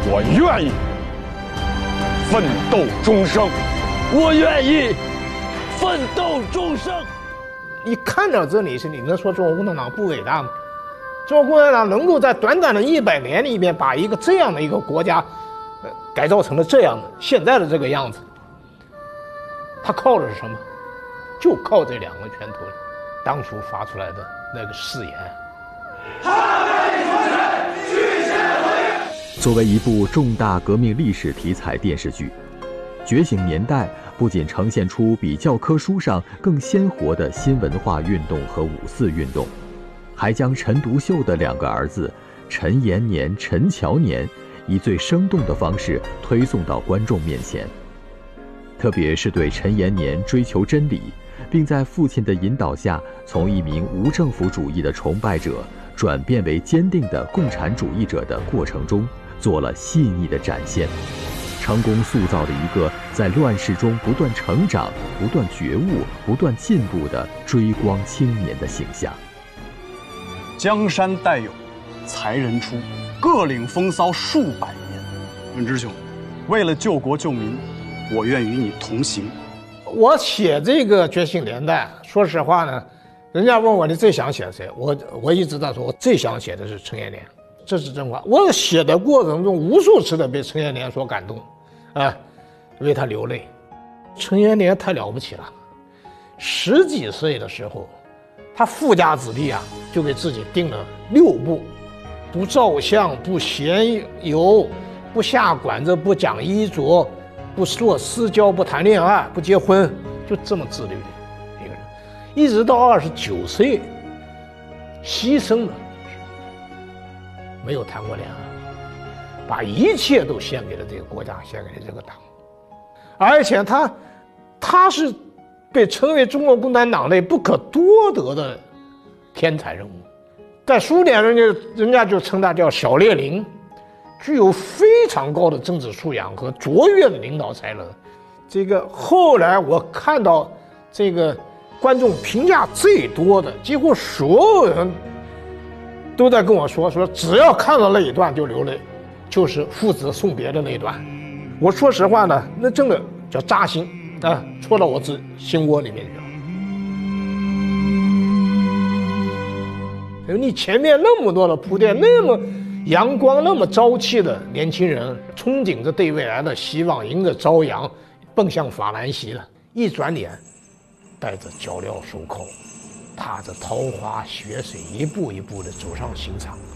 我愿意奋斗终生， 我愿意奋斗终生。 你看到这里是你能说中国共产党不伟大吗？中国共产党能够在短短的100年里面把一个这样的一个国家，改造成了这样的现在的这个样子，他靠的是什么？就靠这2个拳头当初发出来的那个誓言。 作为一部重大革命历史题材电视剧，《觉醒年代》不仅呈现出比教科书上更鲜活的新文化运动和五四运动，还将陈独秀的2个儿子陈延年、陈乔年以最生动的方式推送到观众面前。特别是对陈延年追求真理，并在父亲的引导下从一名无政府主义的崇拜者转变为坚定的共产主义者的过程中做了细腻的展现，成功塑造了一个在乱世中不断成长、不断觉悟、不断进步的追光青年的形象。 江山代有才人出，各领风骚数百年。文之兄，为了救国救民，我愿与你同行。 我写这个《觉醒年代》，说实话呢，人家问我你最想写谁，我一直在说，我最想写的是陈延年，这是真话。我写的过程中，无数次的被陈延年所感动，为他流泪。陈延年太了不起了，10几岁的时候，他富家子弟啊，就给自己定了6不：不照相，不闲游，不下馆子，不讲衣着，不做私交，不谈恋爱，不结婚，就这么自律的一个人，一直到29岁牺牲了，没有谈过恋爱，把一切都献给了这个国家，献给了这个党，而且他是被称为中国共产党内不可多得的天才人物，在苏联人家就称他叫小列宁，具有非常高的政治素养和卓越的领导才能。这个后来我看到这个观众评价最多的，几乎所有人都在跟我说只要看到那一段就流泪，就是父子送别的那一段。我说实话呢，那真的叫扎心啊，戳到我心窝里面去了。你前面那么多的铺垫，那么阳光那么朝气的年轻人，憧憬着对未来的希望，迎着朝阳奔向法兰西了，一转脸带着脚镣手铐，踏着桃花血水，一步一步地走上刑场。